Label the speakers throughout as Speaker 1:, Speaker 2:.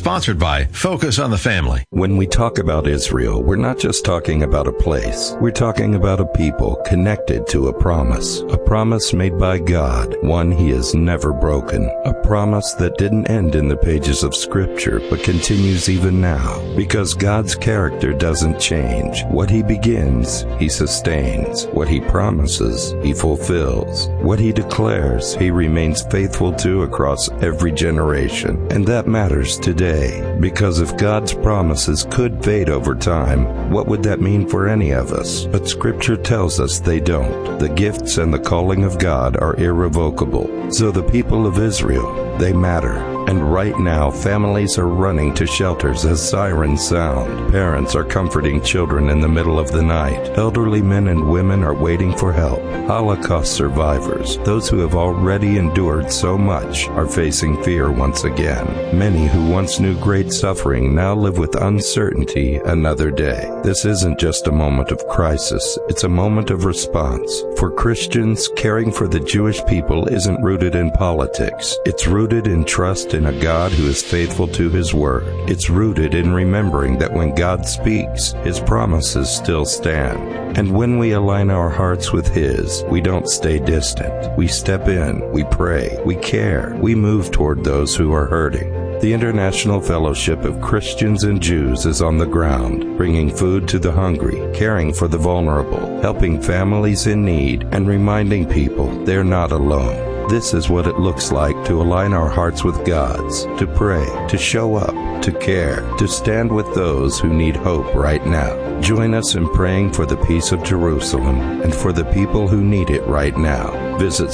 Speaker 1: Sponsored by Focus on the Family.
Speaker 2: When we talk about Israel, we're not just talking about a place. We're talking about a people connected to a promise made by God, one He has never broken, a promise that didn't end in the pages of Scripture, but continues even now, because God's character doesn't change. What He begins, He sustains. What He promises, He fulfills. What He declares, He remains faithful to across every generation. And that matters today, because if God's promises could fade over time, what would that mean for any of us? But Scripture tells us they don't. The gifts and the calling of God are irrevocable. So the people of Israel, they matter. And right now, families are running to shelters as sirens sound. Parents are comforting children in the middle of the night. Elderly men and women are waiting for help. Holocaust survivors, those who have already endured so much, are facing fear once again. Many who once knew great suffering now live with uncertainty another day. This isn't just a moment of crisis, it's a moment of response. For Christians, caring for the Jewish people isn't rooted in politics. It's rooted in trust in a God who is faithful to His word. It's rooted in remembering that when God speaks, His promises still stand. And when we align our hearts with His, we don't stay distant. We step in, we pray, we care, we move toward those who are hurting. The International Fellowship of Christians and Jews is on the ground, bringing food to the hungry, caring for the vulnerable, helping families in need, and reminding people they're not alone. This is what it looks like to align our hearts with God's, to pray, to show up, to care, to stand with those who need hope right now. Join us in praying for the peace of Jerusalem and for the people who need it right now. Visit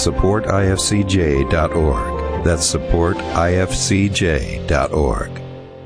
Speaker 2: supportifcj.org. That's supportifcj.org.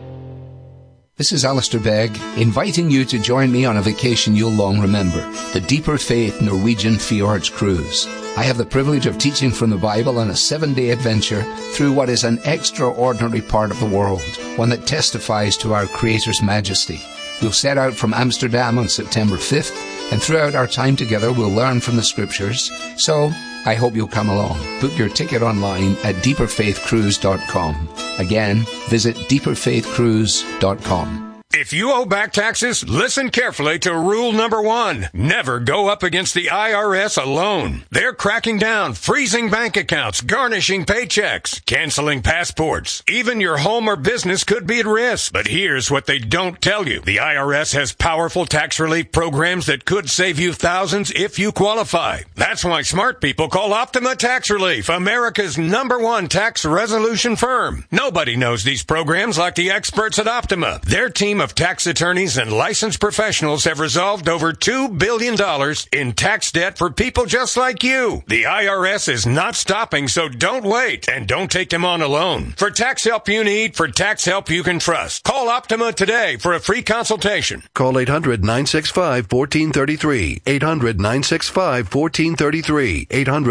Speaker 3: This is Alistair Begg, inviting you to join me on a vacation you'll long remember, the Deeper Faith Norwegian Fjords Cruise. I have the privilege of teaching from the Bible on a 7-day adventure through what is an extraordinary part of the world, one that testifies to our Creator's majesty. We'll set out from Amsterdam on September 5th, and throughout our time together we'll learn from the Scriptures. So, I hope you'll come along. Book your ticket online at deeperfaithcruise.com. Again, visit deeperfaithcruise.com.
Speaker 4: If you owe back taxes, listen carefully to rule number 1. Never go up against the IRS alone. They're cracking down, freezing bank accounts, garnishing paychecks, canceling passports. Even your home or business could be at risk. But here's what they don't tell you. The IRS has powerful tax relief programs that could save you thousands if you qualify. That's why smart people call Optima Tax Relief, America's #1 tax resolution firm. Nobody knows these programs like the experts at Optima. Their team of tax attorneys and licensed professionals have resolved over $2 billion in tax debt for people just like you. The IRS is not stopping, so don't wait, and don't take them on alone. For tax help you need, for tax help you can trust, call Optima today for a free consultation.
Speaker 5: Call 800-965-1433. 800-965-1433.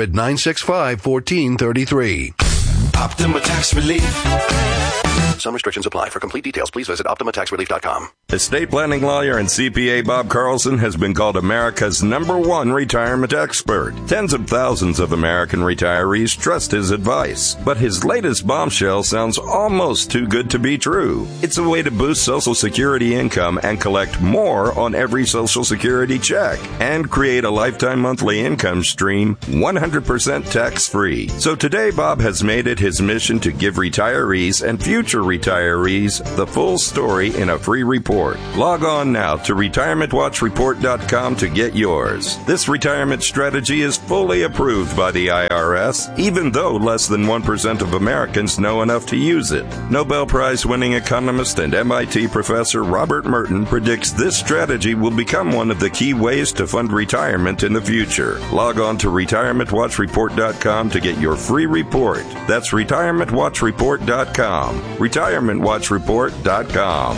Speaker 5: 800-965-1433.
Speaker 6: Optima Tax Relief. Some restrictions apply. For complete details, please visit OptimaTaxRelief.com.
Speaker 2: Estate planning lawyer and CPA Bob Carlson has been called America's #1 retirement expert. Tens of thousands of American retirees trust his advice. But his latest bombshell sounds almost too good to be true. It's a way to boost Social Security income and collect more on every Social Security check and create a lifetime monthly income stream 100% tax-free. So today, Bob has made it his mission to give retirees and future retirees the full story in a free report. Log on now to retirementwatchreport.com to get yours. This retirement strategy is fully approved by the IRS, even though less than 1% of Americans know enough to use it. Nobel Prize-winning economist and MIT professor Robert Merton predicts this strategy will become one of the key ways to fund retirement in the future. Log on to retirementwatchreport.com to get your free report. That's retirementwatchreport.com. retirementwatchreport.com.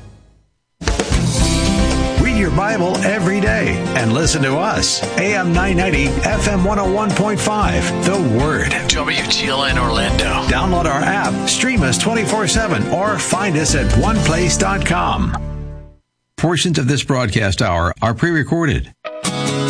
Speaker 1: Read your Bible every day and listen to us. AM 990, FM 101.5. The Word.
Speaker 7: WTLN Orlando.
Speaker 1: Download our app, stream us 24/7, or find us at oneplace.com. Portions of this broadcast hour are pre-recorded.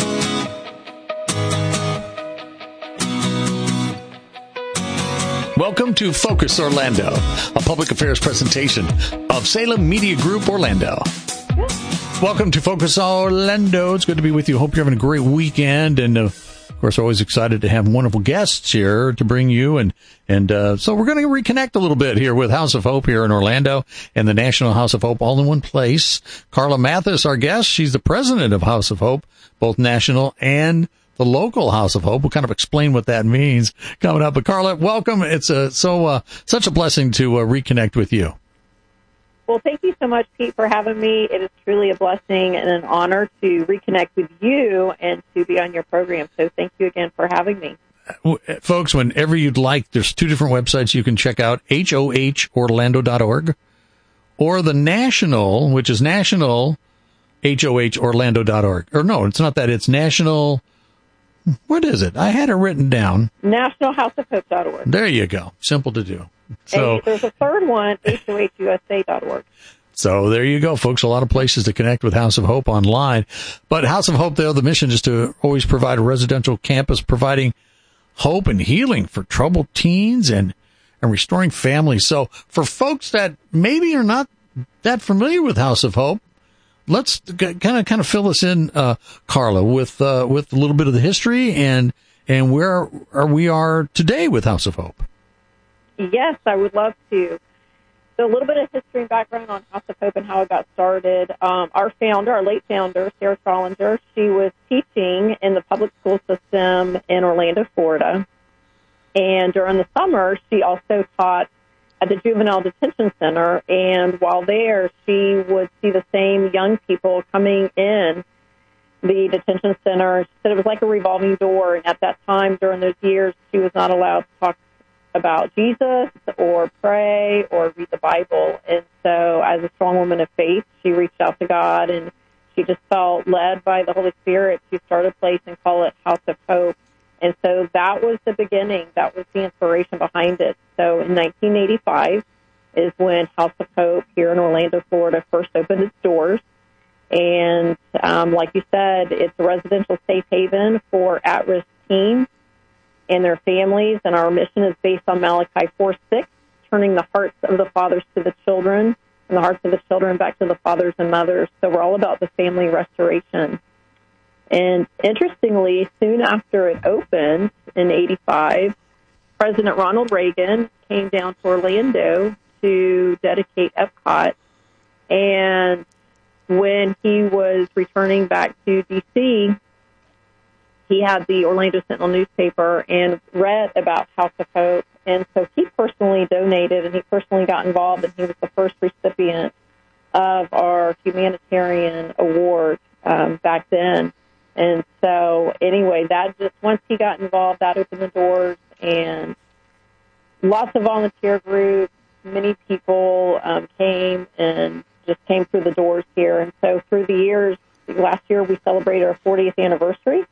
Speaker 8: Welcome
Speaker 5: Welcome to Focus Orlando, a public affairs presentation of Salem Media Group Orlando. Welcome to Focus Orlando. It's good to be with you. Hope you're having a great weekend. And, of course, always excited to have wonderful guests here to bring you. And so we're going to reconnect a little bit here with House of Hope here in Orlando and the National House of Hope all in one place. Carla Mathis, our guest. She's the president of House of Hope, both national and the local House of Hope. We'll kind of explain what that means coming up. But Carla, welcome. It's such a blessing to reconnect with you.
Speaker 8: Well, thank you so much, Pete, for having me. It is truly a blessing and an honor to reconnect with you and to be on your program. So thank you again for having me.
Speaker 5: Folks, whenever you'd like, there's two different websites you can check out, hohorlando.org or the national, which is national, hohorlando.org. Or no, it's not that. It's national. What is it? I had it written down.
Speaker 8: NationalHouseOfHope.org.
Speaker 5: There you go. Simple to do. So
Speaker 8: and there's a third one, hohusa.org.
Speaker 5: So there you go, folks. A lot of places to connect with House of Hope online. But House of Hope, the mission is to always provide a residential campus providing hope and healing for troubled teens and restoring families. So for folks that maybe are not that familiar with House of Hope, let's kind of fill us in, Carla, with a little bit of the history and where we are today with House of Hope.
Speaker 8: Yes, I would love to. So a little bit of history and background on House of Hope and how it got started. Our late founder, Sarah Trollinger, she was teaching in the public school system in Orlando, Florida. And during the summer, she also taught at the Juvenile Detention Center. And while there, she would see the same young people coming in the detention center. She said it was like a revolving door. And at that time, during those years, she was not allowed to talk about Jesus or pray or read the Bible. And so as a strong woman of faith, she reached out to God and she just felt led by the Holy Spirit to start a place and call it House of Hope. And so that was the beginning. That was the inspiration behind it. So in 1985 is when House of Hope here in Orlando, Florida, first opened its doors. And like you said, it's a residential safe haven for at-risk teens and their families, and our mission is based on Malachi 4:6, turning the hearts of the fathers to the children and the hearts of the children back to the fathers and mothers. So we're all about the family restoration. And interestingly, soon after it opened in 85, President Ronald Reagan came down to Orlando to dedicate Epcot. And when he was returning back to D.C., he had the Orlando Sentinel newspaper and read about House of Hope. And so he personally donated and he personally got involved, and he was the first recipient of our humanitarian award back then. And so anyway, that just, once he got involved, that opened the doors, and lots of volunteer groups, many people came and just came through the doors here. And so through the years, last year we celebrated our 40th anniversary.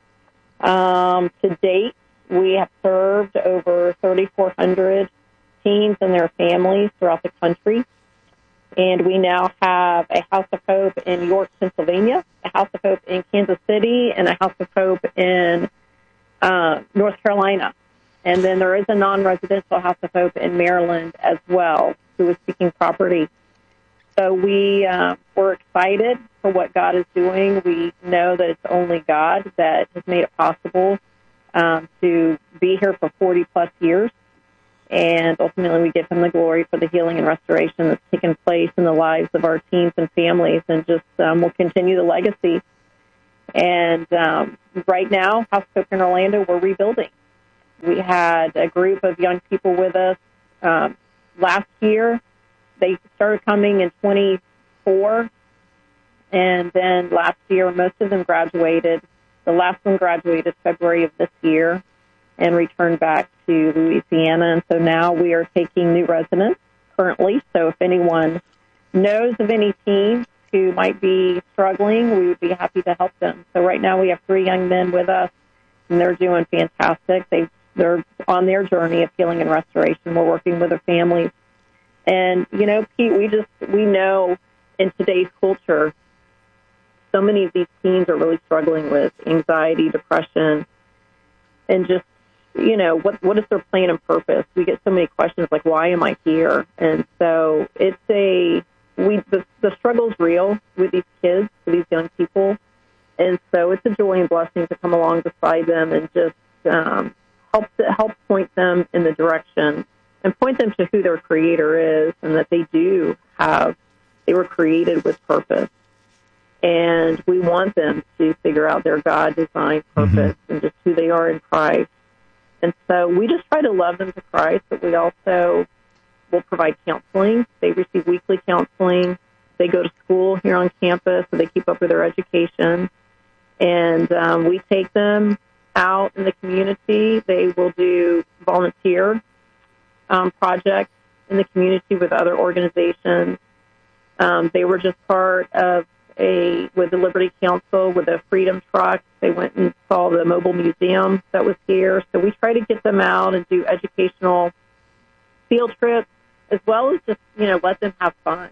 Speaker 8: To date, we have served over 3,400 teens and their families throughout the country. And we now have a House of Hope in York, Pennsylvania, a House of Hope in Kansas City, and a House of Hope in North Carolina. And then there is a non-residential House of Hope in Maryland as well, who is seeking property. So we're excited for what God is doing. We know that it's only God that has made it possible to be here for 40-plus years. And ultimately, we give him the glory for the healing and restoration that's taken place in the lives of our teens and families, and just we'll continue the legacy. And right now, House of Hope in Orlando, we're rebuilding. We had a group of young people with us last year. They started coming in 24, and then last year, most of them graduated. The last one graduated February of this year and returned back to Louisiana. And so now we are taking new residents currently. So if anyone knows of any teens who might be struggling, we would be happy to help them. So right now we have 3 young men with us, and they're doing fantastic. They're on their journey of healing and restoration. We're working with their families. And, you know, Pete, we know in today's culture, so many of these teens are really struggling with anxiety, depression, and just what is their plan and purpose? We get so many questions like, why am I here? And so the struggle's real with these kids, with these young people. And so it's a joy and blessing to come along beside them and just help point them in the direction and point them to who their Creator is, and that they were created with purpose. And we want them to figure out their God-designed purpose and just who they are in Christ. And so we just try to love them to Christ, but we also will provide counseling. They receive weekly counseling. They go to school here on campus, so they keep up with their education. And we take them out in the community. They will do volunteer projects in the community with other organizations. They were just part of with the Liberty Council with a Freedom Truck. They went and saw the mobile museum that was here. So we try to get them out and do educational field trips, as well as just, let them have fun.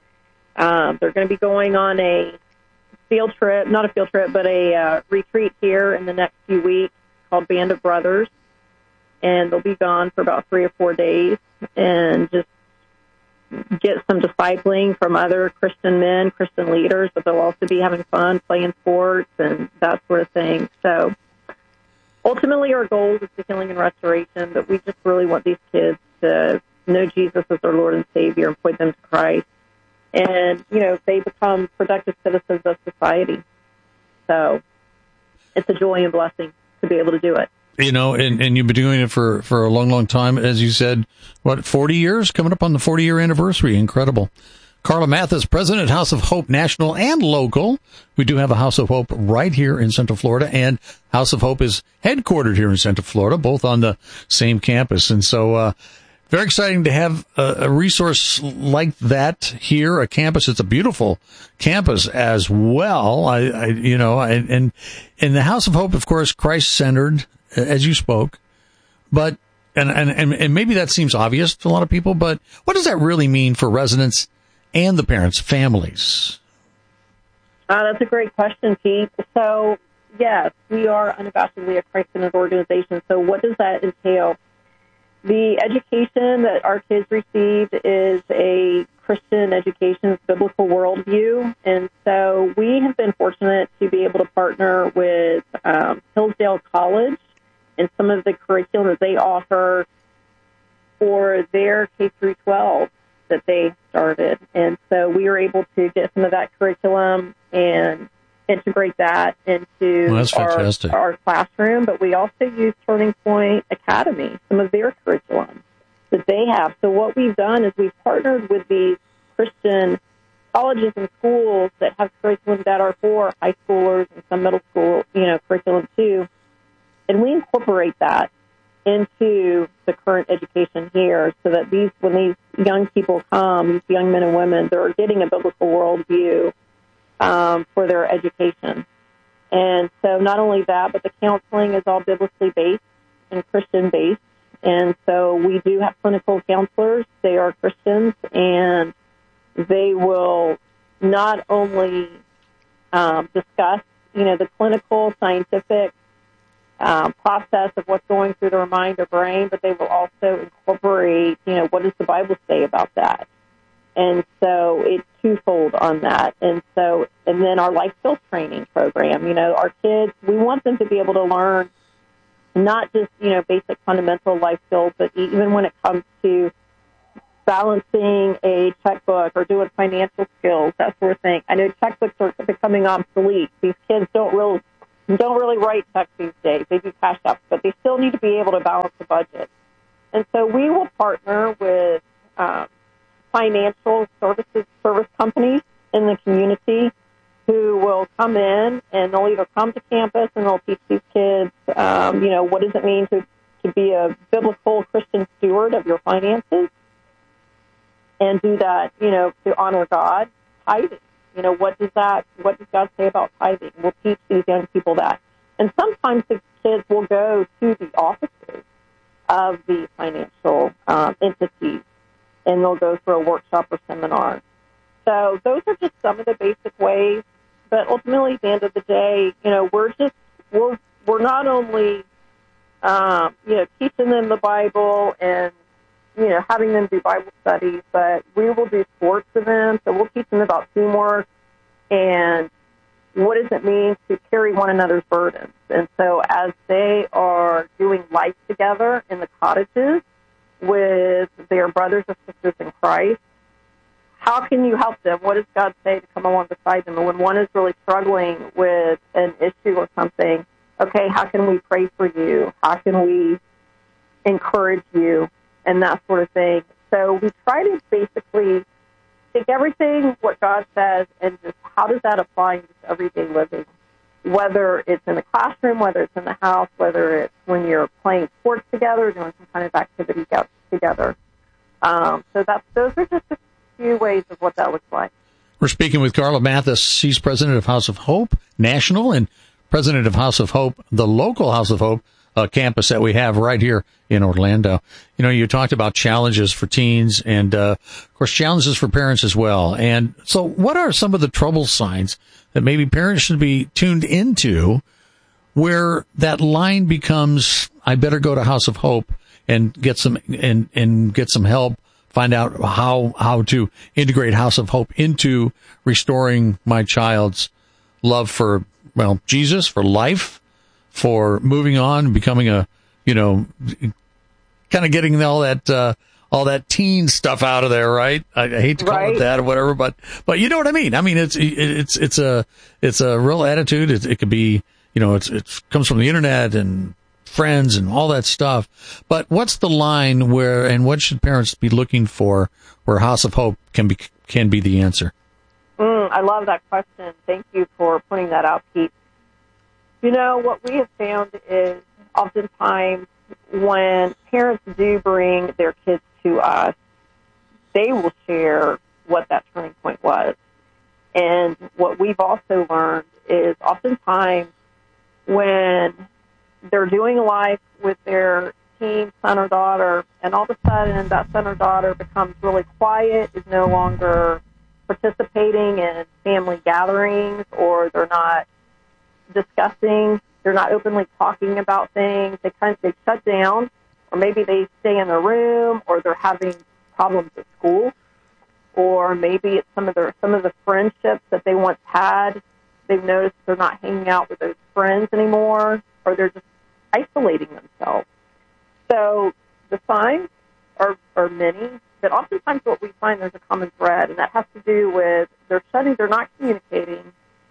Speaker 8: They're going to be going on a field trip, not a field trip, but a retreat here in the next few weeks called Band of Brothers. And they'll be gone for about 3 or 4 days and just get some discipling from other Christian men, Christian leaders, but they'll also be having fun, playing sports and that sort of thing. So ultimately our goal is the healing and restoration, but we just really want these kids to know Jesus as their Lord and Savior and point them to Christ. And, they become productive citizens of society. So it's a joy and blessing to be able to do it.
Speaker 5: And you've been doing it for a long, long time. As you said, 40 years? Coming up on the 40-year anniversary. Incredible. Carla Mathis, President, House of Hope, national and local. We do have a House of Hope right here in Central Florida, and House of Hope is headquartered here in Central Florida, both on the same campus. And so, very exciting to have a resource like that here, a campus. It's a beautiful campus as well. And the House of Hope, of course, Christ-centered, as you spoke, but and maybe that seems obvious to a lot of people, but what does that really mean for residents and the parents, families?
Speaker 8: That's a great question, Pete. So, yes, we are unabashedly a Christ-centered organization. So what does that entail? The education that our kids received is a Christian education, biblical worldview. And so we have been fortunate to be able to partner with Hillsdale College and some of the curriculum that they offer for their K-12 that they started. And so we were able to get some of that curriculum and integrate that into our classroom. But we also use Turning Point Academy, some of their curriculum that they have. So what we've done is we've partnered with these Christian colleges and schools that have curriculum that are for high schoolers and some middle school, curriculum too. And we incorporate that into the current education here so that when these young people come, these young men and women, they're getting a biblical worldview for their education. And so not only that, but the counseling is all biblically based and Christian based. And so we do have clinical counselors. They are Christians, and they will not only discuss, the clinical, scientific process of what's going through their mind or brain, but they will also incorporate, what does the Bible say about that? And so it's twofold on that. And then our life skills training program, our kids, we want them to be able to learn not just, basic fundamental life skills, but even when it comes to balancing a checkbook or doing financial skills, that sort of thing. I know checkbooks are becoming obsolete. These kids don't really write checks these days. They do cash apps, but they still need to be able to balance the budget. And so we will partner with financial service companies in the community who will come in, and they'll either come to campus and they'll teach these kids, what does it mean to be a biblical Christian steward of your finances, and do that, to honor God. Tithing, what does God say about tithing? We'll teach these young people that. And sometimes the kids will go to the offices of the financial entities, and they'll go through a workshop or seminar. So those are just some of the basic ways. But ultimately, at the end of the day, we're not only teaching them the Bible and, having them do Bible studies, but we will do sports with them. So we'll teach them about teamwork and what does it mean to carry one another's burdens. And so as they are doing life together in the cottages with their brothers and sisters in Christ, how can you help them? What does God say to come along beside them? And when one is really struggling with an issue or something, okay, how can we pray for you? How can we encourage you? And that sort of thing. So we try to basically take everything, what God says, and just how does that apply in just everyday living? Whether it's in the classroom, whether it's in the house, whether it's when you're playing sports together, doing some kind of activity together. So those are just a few ways of what that looks like.
Speaker 5: We're speaking with Carla Mathis. She's president of House of Hope National and president of House of Hope, the local House of Hope campus that we have right here in Orlando. You talked about challenges for teens and, of course, challenges for parents as well. And so what are some of the trouble signs that maybe parents should be tuned into where that line becomes, I better go to House of Hope and get some, and get some help, find out how to integrate House of Hope into restoring my child's love for, Jesus, for life, for moving on, becoming kind of getting all that teen stuff out of there, right? I hate to call it that or whatever, but you know what I mean. I mean, it's a real attitude. It could be, it comes from the internet and friends and all that stuff. But what's the line and what should parents be looking for where House of Hope can be the answer?
Speaker 8: I love that question. Thank you for pointing that out, Pete. What we have found is oftentimes when parents do bring their kids to us, they will share what that turning point was. And what we've also learned is oftentimes when they're doing life with their teen son or daughter, and all of a sudden that son or daughter becomes really quiet, is no longer participating in family gatherings, or they're not discussing, they're not openly talking about things, they shut down, or maybe they stay in their room, or they're having problems at school, or maybe it's some of the friendships that they once had, they've noticed they're not hanging out with those friends anymore, or they're just isolating themselves. So the signs are many, but oftentimes what we find there's a common thread, and that has to do with they're not communicating,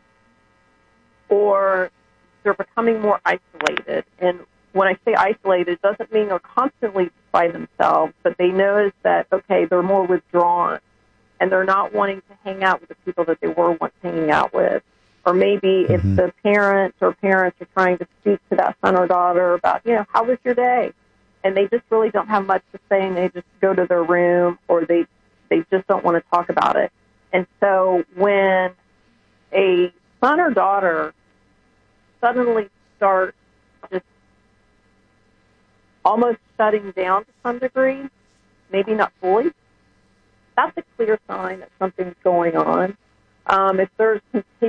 Speaker 8: or they're becoming more isolated. And when I say isolated, it doesn't mean they're constantly by themselves, but they notice that, okay, they're more withdrawn, and they're not wanting to hang out with the people that they were once hanging out with. Or maybe if the parents are trying to speak to that son or daughter about, how was your day? And they just really don't have much to say, and they just go to their room, or they just don't want to talk about it. And so when a son or daughter suddenly starts just almost shutting down to some degree, maybe not fully, that's a clear sign that something's going on. If they're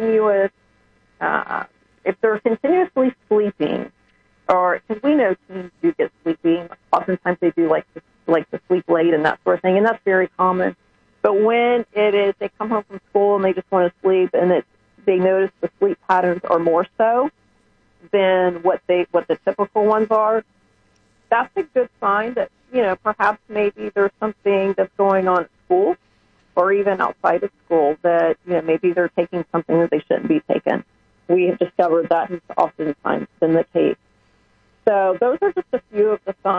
Speaker 8: continuously sleeping, or because we know teens do get sleepy, oftentimes they do like to sleep late and that sort of thing, and that's very common. But when it is they come home from school and they just want to sleep, and they notice the sleep patterns are more so than what the typical ones are, that's a good sign that perhaps maybe there's something that's going on at school, or even outside of school, that maybe they're taking something that they shouldn't be taking. We have discovered that has oftentimes been the case. So those are just a few of the signs.